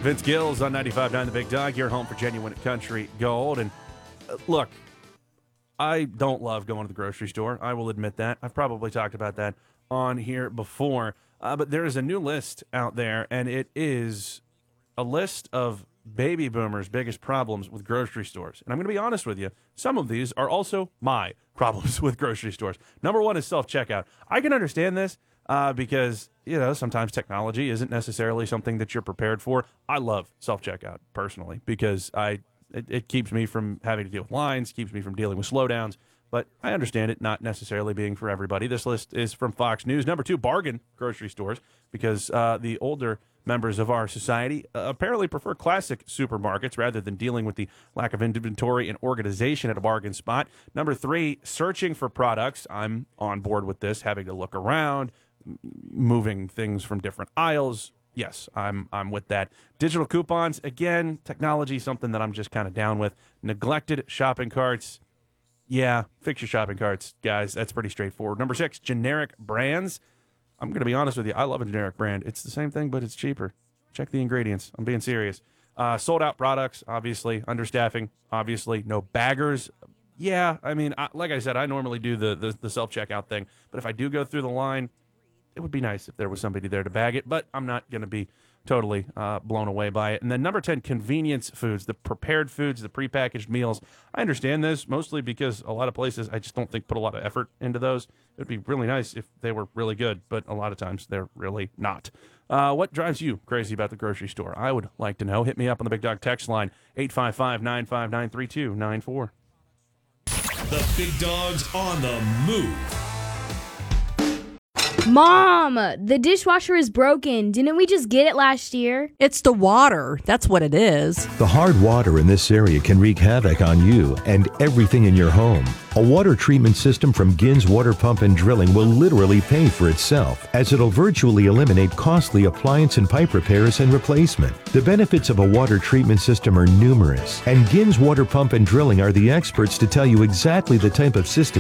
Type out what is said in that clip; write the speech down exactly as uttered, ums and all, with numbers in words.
Vince Gills on ninety-five point nine The Big Dog, your home for genuine country gold. And uh, look, I don't love going to the grocery store. I will admit that. I've probably talked about that on here before. Uh, but there is a new list out there, and it is a list of baby boomers' biggest problems with grocery stores. And I'm going to be honest with you, some of these are also my problems with grocery stores. Number one is self-checkout. I can understand this uh, because, you know, sometimes technology isn't necessarily something that you're prepared for. I love self-checkout personally because I it, it keeps me from having to deal with lines, keeps me from dealing with slowdowns. But I understand it not necessarily being for everybody. This list is from Fox News. Number two, bargain grocery stores, because uh, the older members of our society uh, apparently prefer classic supermarkets rather than dealing with the lack of inventory and organization at a bargain spot. Number three, searching for products. I'm on board with this, having to look around, m- moving things from different aisles. Yes, I'm I'm with that. Digital coupons, again, technology, something that I'm just kind of down with. Neglected shopping carts. Yeah, fix your shopping carts, guys. That's pretty straightforward. Number six, generic brands. I'm going to be honest with you. I love a generic brand. It's the same thing, but it's cheaper. Check the ingredients. I'm being serious. Uh, sold out products, obviously. Understaffing, obviously. No baggers. Yeah, I mean, I, like I said, I normally do the, the, the self-checkout thing. But if I do go through the line, it would be nice if there was somebody there to bag it. But I'm not going to be totally uh, blown away by it. And then number ten, convenience foods, the prepared foods, the prepackaged meals. I understand this mostly because a lot of places I just don't think put a lot of effort into those. It would be really nice if they were really good, but a lot of times they're really not. Uh, what drives you crazy about the grocery store? I would like to know. Hit me up on the Big Dog text line, eight five five, nine five nine, three two nine four. The Big Dog's on the move. Mom, the dishwasher is broken. Didn't we just get it last year? It's the water. That's what it is. The hard water in this area can wreak havoc on you and everything in your home. A water treatment system from Gins Water Pump and Drilling will literally pay for itself, as it'll virtually eliminate costly appliance and pipe repairs and replacement. The benefits of a water treatment system are numerous, and Gins Water Pump and Drilling are the experts to tell you exactly the type of system